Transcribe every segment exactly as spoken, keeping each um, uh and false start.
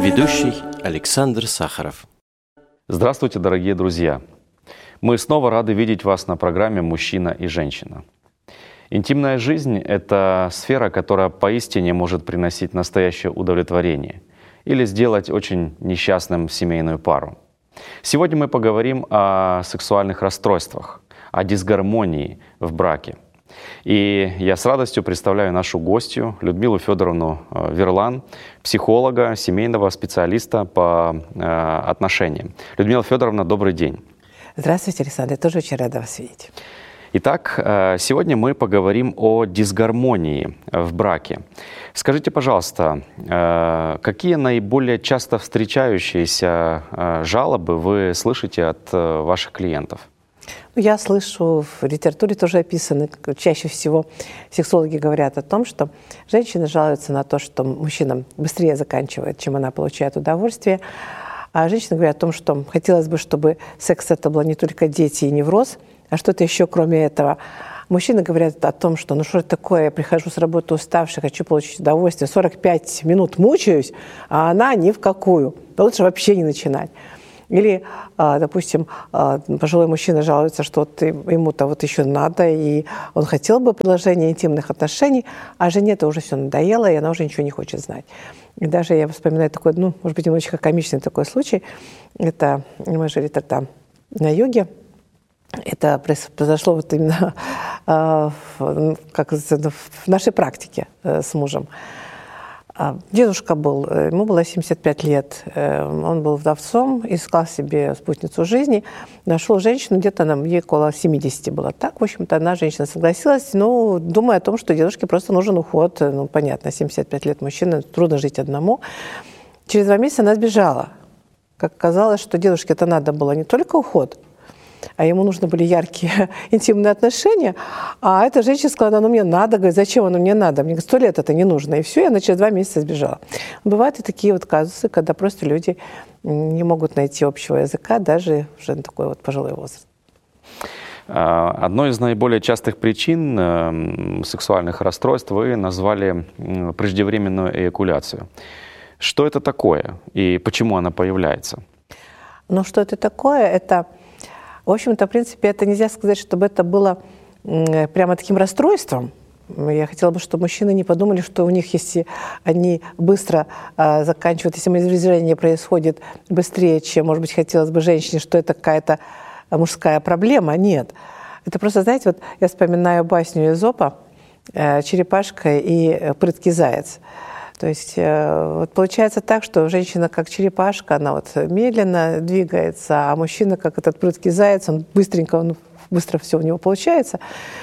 Ведущий Александр Сахаров. Здравствуйте, дорогие друзья! Мы снова рады видеть вас на программе «Мужчина и женщина». Интимная жизнь — это сфера, которая поистине может приносить настоящее удовлетворение или сделать очень несчастным семейную пару. Сегодня мы поговорим о сексуальных расстройствах, о дисгармонии в браке. И я с радостью представляю нашу гостью Людмилу Федоровну Верлан, психолога, семейного специалиста по э, отношениям. Людмила Федоровна, добрый день. Здравствуйте, Александр. Я тоже очень рада вас видеть. Итак, сегодня мы поговорим о дисгармонии в браке. Скажите, пожалуйста, какие наиболее часто встречающиеся жалобы вы слышите от ваших клиентов? Я слышу, в литературе тоже описано, чаще всего сексологи говорят о том, что женщины жалуются на то, что мужчина быстрее заканчивает, чем она получает удовольствие. А женщины говорят о том, что хотелось бы, чтобы секс это было не только дети и невроз, а что-то еще кроме этого. Мужчины говорят о том, что ну что это такое, я прихожу с работы уставший, хочу получить удовольствие, сорок пять минут мучаюсь, а она ни в какую. Да лучше вообще не начинать. Или, допустим, пожилой мужчина жалуется, что ему-то вот еще надо, и он хотел бы продолжения интимных отношений, а жене это уже все надоело, и она уже ничего не хочет знать. И даже я вспоминаю такой, ну, может быть, немножечко комичный такой случай. Это мы жили тогда на юге. Это произошло вот именно как в нашей практике с мужем. Дедушка был, ему было семьдесят пять лет, он был вдовцом, искал себе спутницу жизни, нашел женщину, где-то нам, ей около семидесяти было. Так, в общем-то, одна женщина согласилась, но думая о том, что дедушке просто нужен уход. Ну, понятно, семьдесят пять лет мужчина, трудно жить одному. Через два месяца она сбежала. Как оказалось, что дедушке-то надо было не только уход, а ему нужны были яркие интимные отношения. А эта женщина сказала, ну мне надо. Говорит, зачем оно мне надо? Мне сто лет это не нужно. И все, я на через два месяца сбежала. Бывают и такие вот казусы, когда просто люди не могут найти общего языка, даже уже на такой вот пожилой возраст. Одной из наиболее частых причин сексуальных расстройств вы назвали преждевременную эякуляцию. Что это такое и почему она появляется? Ну, что это такое? Это... В общем-то, в принципе, это нельзя сказать, чтобы это было прямо таким расстройством. Я хотела бы, чтобы мужчины не подумали, что у них, если они быстро э, заканчивают, если движение происходит быстрее, чем, может быть, хотелось бы женщине, что это какая-то мужская проблема. Нет. Это просто, знаете, вот я вспоминаю басню Эзопа э, «Черепашка и прыткий заяц». То есть вот получается так, что женщина как черепашка, она вот медленно двигается, а мужчина как этот прыткий заяц, он быстренько, он быстро все у него получается.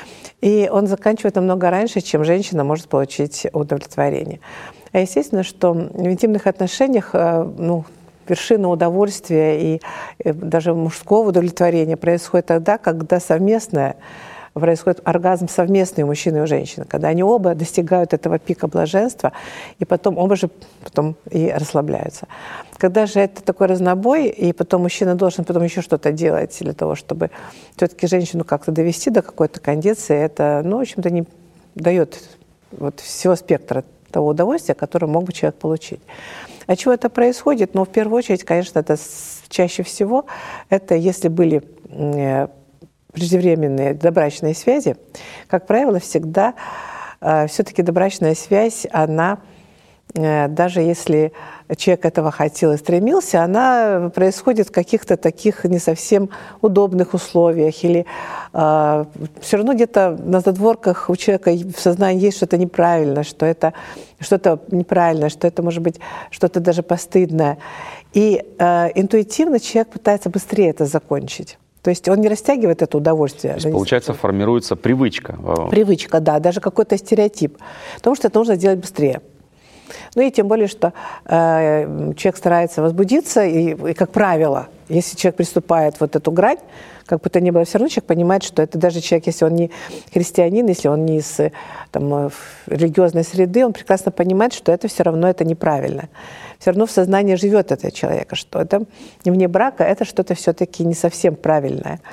И он заканчивает намного раньше, чем женщина может получить удовлетворение. А естественно, что в интимных отношениях ну, вершина удовольствия и даже мужского удовлетворения происходит тогда, когда совместное происходит оргазм совместный у мужчины и у женщины, когда они оба достигают этого пика блаженства, и потом оба же потом и расслабляются. Когда же это такой разнобой, и потом мужчина должен потом еще что-то делать для того, чтобы все-таки женщину как-то довести до какой-то кондиции, это, ну, в общем-то, не дает вот всего спектра того удовольствия, которое мог бы человек получить. А чего это происходит? Ну, в первую очередь, конечно, это чаще всего, это если были преждевременные добрачные связи, как правило, всегда э, все-таки добрачная связь, она, э, даже если человек этого хотел и стремился, она происходит в каких-то таких не совсем удобных условиях, или э, все равно где-то на задворках у человека в сознании есть что-то неправильное, что это что-то неправильное, что это может быть что-то даже постыдное. И э, интуитивно человек пытается быстрее это закончить. То есть он не растягивает это удовольствие. То есть, получается, формируется привычка. Привычка, да, даже какой-то стереотип. Потому что это нужно делать быстрее. Ну и тем более, что э, человек старается возбудиться, и, и, как правило, если человек приступает вот эту грань, как бы то ни было, все равно человек понимает, что это даже человек, если он не христианин, если он не из там, религиозной среды, он прекрасно понимает, что это все равно это неправильно. Все равно в сознании живет этого человека, что это вне брака, это что-то все-таки не совсем правильное.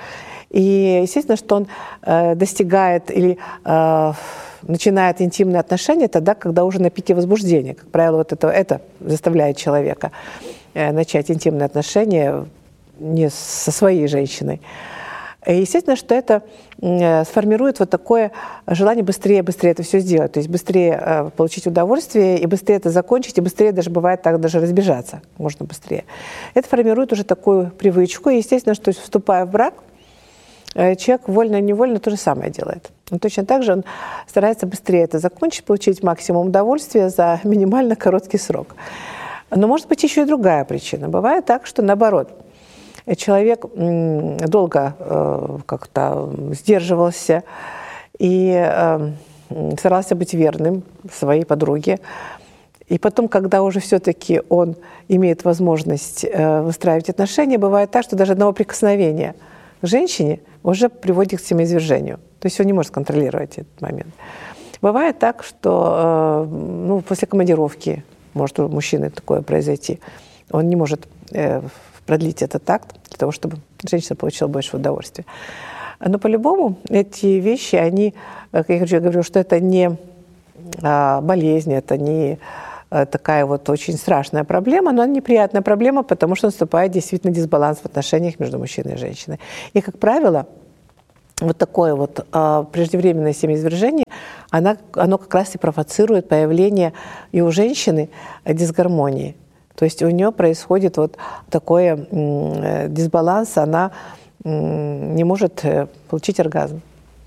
И естественно, что он э, достигает или э, начинает интимные отношения тогда, когда уже на пике возбуждения. Как правило, вот это, это заставляет человека э, начать интимные отношения не со своей женщиной. И естественно, что это э, сформирует вот такое желание быстрее, быстрее это все сделать. То есть быстрее э, получить удовольствие, и быстрее это закончить, и быстрее даже бывает так даже разбежаться. Можно быстрее. Это формирует уже такую привычку. И естественно, что вступая в брак, э, человек вольно-невольно то же самое делает. Но точно так же он старается быстрее это закончить, получить максимум удовольствия за минимально короткий срок. Но может быть еще и другая причина. Бывает так, что наоборот, человек долго э, как-то сдерживался и э, старался быть верным своей подруге. И потом, когда уже все-таки он имеет возможность э, выстраивать отношения, бывает так, что даже одного прикосновения к женщине уже приводит к семяизвержению. То есть он не может контролировать этот момент. Бывает так, что э, ну, после командировки может у мужчины такое произойти. Он не может э, продлить этот акт для того, чтобы женщина получила больше удовольствия. Но по-любому эти вещи, они, как я уже говорю, что это не а, болезнь, это не а, такая вот очень страшная проблема, но она неприятная проблема, потому что наступает действительно дисбаланс в отношениях между мужчиной и женщиной. И, как правило, вот такое вот а, преждевременное семяизвержение, она, оно как раз и провоцирует появление и у женщины дисгармонии. То есть у нее происходит вот такой м, дисбаланс, она м, не может получить оргазм.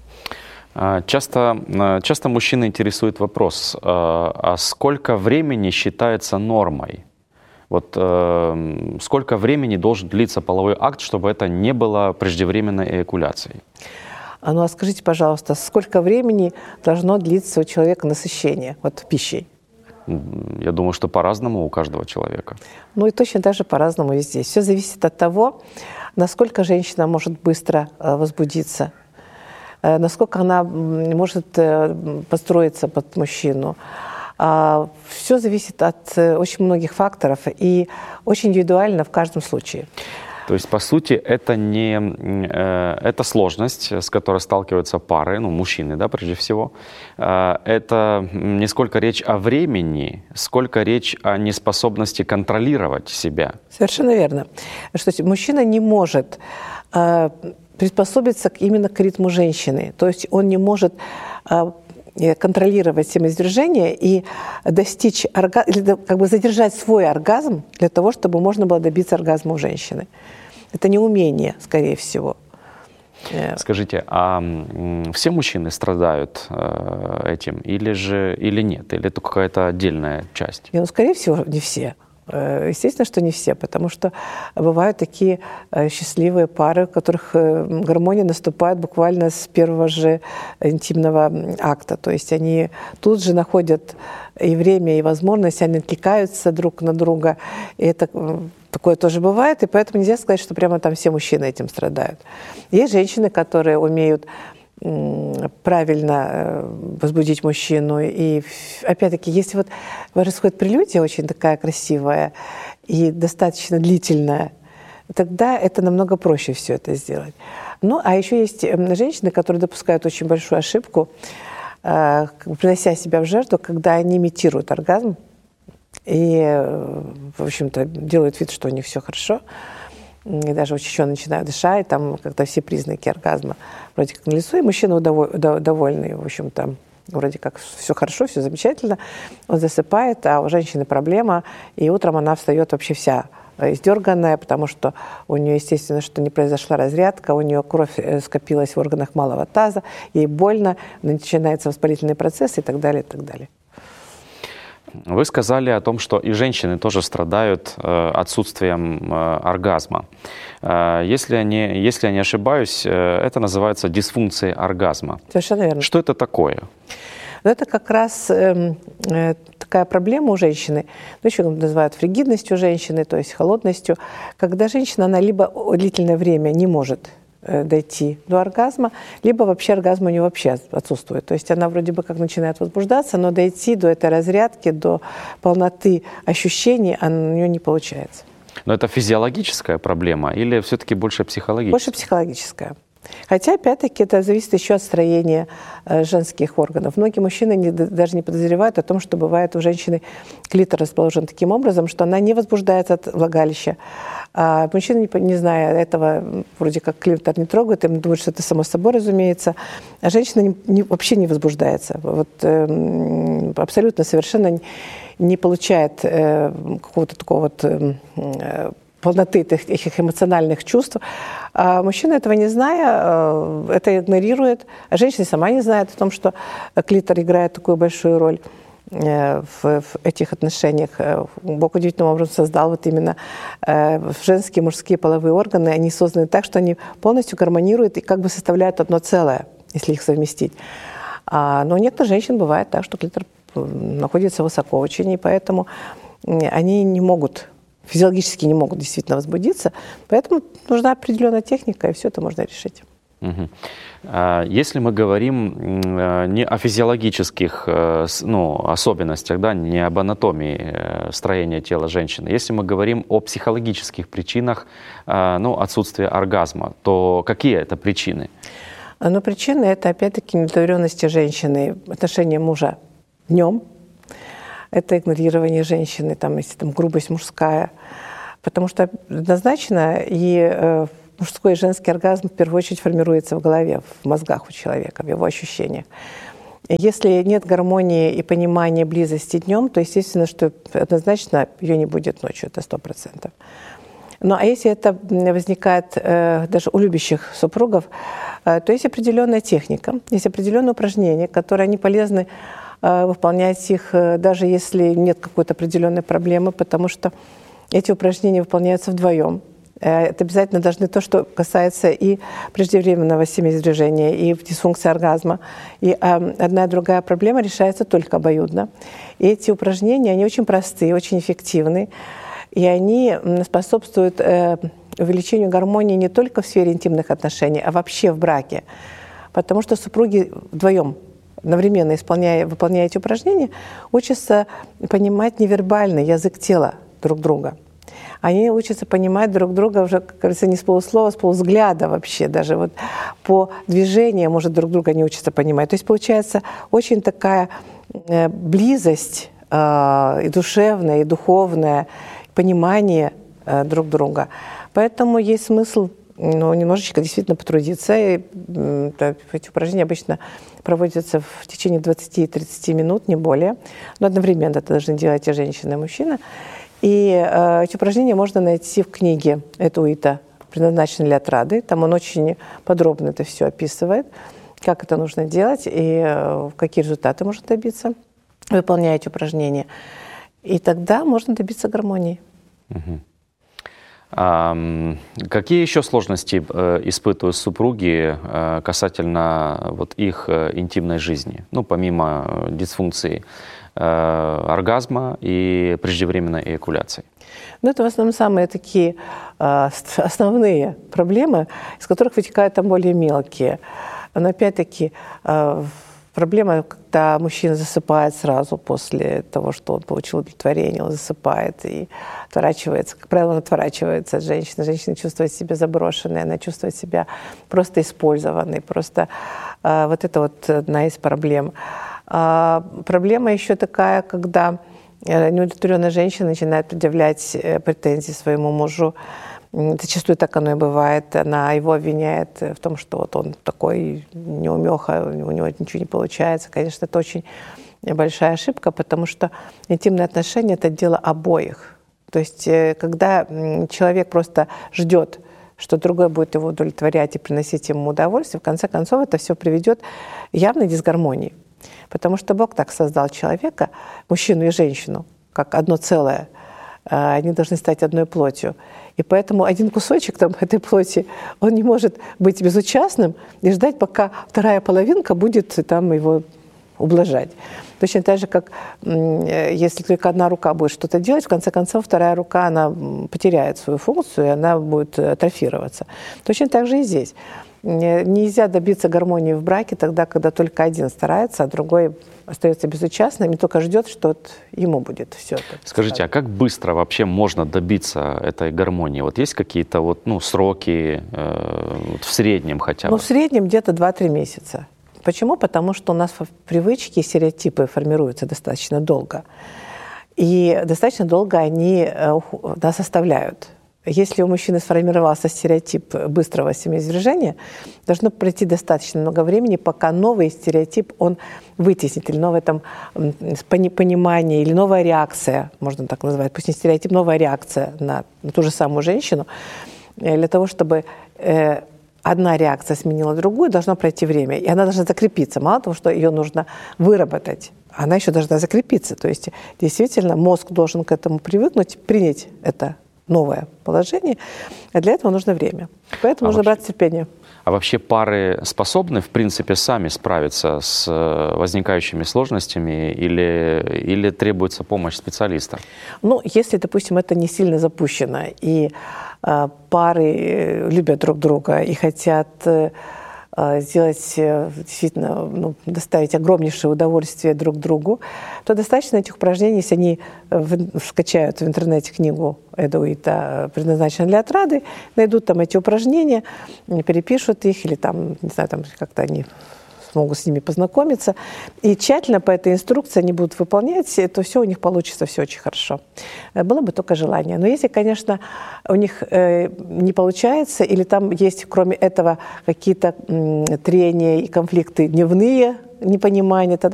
Часто, часто мужчины интересует вопрос, а сколько времени считается нормой? Вот э, сколько времени должен длиться половой акт, чтобы это не было преждевременной эякуляцией? А ну а скажите, пожалуйста, сколько времени должно длиться у человека насыщение вот, пищей? Я думаю, что по-разному у каждого человека. Ну и точно так же по-разному и здесь. Все зависит от того, насколько женщина может быстро э, возбудиться, э, насколько она может э, подстроиться под мужчину. Э, все зависит от э, очень многих факторов и очень индивидуально в каждом случае. То есть, по сути, это не э, это сложность, с которой сталкиваются пары, ну, мужчины, да, прежде всего. Э, это не сколько речь о времени, сколько речь о неспособности контролировать себя. Совершенно верно. Что мужчина не может э, приспособиться именно к ритму женщины. То есть он не может э, контролировать семяизвержение и достичь оргазма, или как бы задержать свой оргазм для того, чтобы можно было добиться оргазма у женщины. Это не умение, скорее всего. Скажите, а все мужчины страдают этим или же или нет? Или это какая-то отдельная часть? Ну, скорее всего, не все. Естественно, что не все, потому что бывают такие счастливые пары, у которых гармония наступает буквально с первого же интимного акта. То есть они тут же находят и время, и возможность, они откликаются друг на друга. И это такое тоже бывает, и поэтому нельзя сказать, что прямо там все мужчины этим страдают. Есть женщины, которые умеют правильно возбудить мужчину. И опять-таки, если вот происходит прелюдия очень такая красивая и достаточно длительная, тогда это намного проще все это сделать. Ну, а еще есть женщины, которые допускают очень большую ошибку, принося себя в жертву, когда они имитируют оргазм и, в общем-то, делают вид, что у них все хорошо. И даже учащенно начинают дышать, там как-то все признаки оргазма вроде как налицо, и мужчина довольный, в общем-то, вроде как все хорошо, все замечательно, он засыпает, а у женщины проблема, и утром она встает вообще вся издерганная, потому что у нее, естественно, что не произошла разрядка, у нее кровь скопилась в органах малого таза, ей больно, начинаются воспалительные процессы и так далее, и так далее. Вы сказали о том, что и женщины тоже страдают э, отсутствием э, оргазма. Э, если, я не, если я не ошибаюсь, э, это называется дисфункцией оргазма. Совершенно верно. Что это такое? Но это как раз э, э, такая проблема у женщины, ну, еще называют фригидностью женщины, то есть холодностью, когда женщина, она либо длительное время не может дойти до оргазма, либо вообще оргазм у нее вообще отсутствует. То есть она вроде бы как начинает возбуждаться, но дойти до этой разрядки, до полноты ощущений у нее не получается. Но это физиологическая проблема или все-таки больше психологическая? Больше психологическая. Хотя, опять-таки, это зависит еще от строения э, женских органов. Многие мужчины не, даже не подозревают о том, что бывает у женщины клитор расположен таким образом, что она не возбуждается от влагалища. А мужчина, не, не зная этого, вроде как клитор не трогает, им думают, что это само собой разумеется. А женщина не, не, вообще не возбуждается. Вот, э, абсолютно совершенно не, не получает э, какого-то такого вот... Э, полноты этих, этих эмоциональных чувств. А мужчина, этого не зная, это игнорирует. А женщина сама не знает о том, что клитор играет такую большую роль в, в этих отношениях. Бог удивительным образом создал вот именно женские и мужские половые органы. Они созданы так, что они полностью гармонируют и как бы составляют одно целое, если их совместить. А, но у некоторых женщин бывает так, что клитор находится высоко очень, и поэтому они не могут физиологически не могут действительно возбудиться, поэтому нужна определенная техника, и все это можно решить. Угу. Если мы говорим не о физиологических, ну, особенностях, да, не об анатомии строения тела женщины, если мы говорим о психологических причинах, ну, отсутствия оргазма, то какие это причины? Ну, причины — это, опять-таки, недоговоренности женщины, отношения мужа днем. Это игнорирование женщины, там, если там грубость мужская. Потому что однозначно и э, мужской и женский оргазм в первую очередь формируется в голове, в мозгах у человека, в его ощущениях. Если нет гармонии и понимания близости днем, то естественно, что однозначно ее не будет ночью, это сто процентов. Ну а если это возникает э, даже у любящих супругов, э, то есть определенная техника, есть определенные упражнения, которые они полезны выполнять их, даже если нет какой-то определенной проблемы, потому что эти упражнения выполняются вдвоем. Это обязательно должны то, что касается и преждевременного семяизвержения, и дисфункции оргазма. И одна и другая проблема решается только обоюдно. И эти упражнения, они очень простые, очень эффективны, и они способствуют увеличению гармонии не только в сфере интимных отношений, а вообще в браке. Потому что супруги вдвоем, одновременно исполняя, выполняя эти упражнения, учатся понимать невербальный язык тела друг друга. Они учатся понимать друг друга уже, как говорится, не с полуслова, а с полувзгляда вообще. Даже вот по движению, может, друг друга не учатся понимать. То есть получается очень такая близость э, и душевная, и духовная, понимание э, друг друга. Поэтому есть смысл, ну, немножечко действительно потрудиться. И, э, эти упражнения обычно проводятся в течение двадцати-тридцати минут, не более. Но одновременно это должны делать и женщина, и мужчина. И э, эти упражнения можно найти в книге Этуита, предназначенной для отрады. Там он очень подробно это все описывает, как это нужно делать и э, какие результаты можно добиться, выполняя эти упражнения. И тогда можно добиться гармонии. Угу. А, какие еще сложности э, испытывают супруги э, касательно вот их э, интимной жизни, ну, помимо дисфункции э, оргазма и преждевременной эякуляции? Ну, это в основном самые такие э, основные проблемы, из которых вытекают там более мелкие. Но опять-таки э, проблема, когда мужчина засыпает сразу после того, что он получил удовлетворение, он засыпает и отворачивается. Как правило, он отворачивается от женщины. Женщина чувствует себя заброшенной, она чувствует себя просто использованной. Просто э, вот это вот одна из проблем. А проблема еще такая, когда неудовлетворенная женщина начинает предъявлять претензии своему мужу. Зачастую так оно и бывает. Она его обвиняет в том, что вот он такой неумеха, у него ничего не получается. Конечно, это очень большая ошибка, потому что интимные отношения — это дело обоих. То есть когда человек просто ждет, что другой будет его удовлетворять и приносить ему удовольствие, в конце концов это все приведет к явной дисгармонии. Потому что Бог так создал человека, мужчину и женщину, как одно целое. Они должны стать одной плотью. И поэтому один кусочек там, этой плоти, он не может быть безучастным и ждать, пока вторая половинка будет там его ублажать. Точно так же, как если только одна рука будет что-то делать, в конце концов вторая рука, она потеряет свою функцию, и она будет атрофироваться. Точно так же и здесь. Нельзя добиться гармонии в браке тогда, когда только один старается, а другой остается безучастным и только ждет, что вот ему будет все это. Скажите, а как быстро вообще можно добиться этой гармонии? Вот есть какие-то вот, ну, сроки э, вот в среднем хотя бы? Ну, в среднем где-то два-три месяца. Почему? Потому что у нас привычки, стереотипы формируются достаточно долго. И достаточно долго они нас оставляют. Если у мужчины сформировался стереотип быстрого семяизвержения, должно пройти достаточно много времени, пока новый стереотип он вытеснит, или новое там понимание, или новая реакция, можно так назвать, пусть не стереотип, новая реакция на, на ту же самую женщину, для того, чтобы э, одна реакция сменила другую, должно пройти время, и она должна закрепиться. Мало того, что ее нужно выработать, она еще должна закрепиться. То есть действительно мозг должен к этому привыкнуть, принять это новое положение, а для этого нужно время. Поэтому а нужно вообще, брать терпение. А вообще пары способны, в принципе, сами справиться с возникающими сложностями или, или требуется помощь специалиста? Ну, если, допустим, это не сильно запущено, и э, пары любят друг друга и хотят э, сделать, действительно, ну, доставить огромнейшее удовольствие друг другу, то достаточно этих упражнений, если они в, скачают в интернете книгу Эда Уита «Предназначена для отрады», найдут там эти упражнения, перепишут их, или там, не знаю, там как-то они смогут с ними познакомиться, и тщательно по этой инструкции они будут выполнять, то все у них получится, все очень хорошо. Было бы только желание. Но если, конечно, у них э, не получается, или там есть, кроме этого, какие-то м, трения и конфликты дневные, непонимания, тогда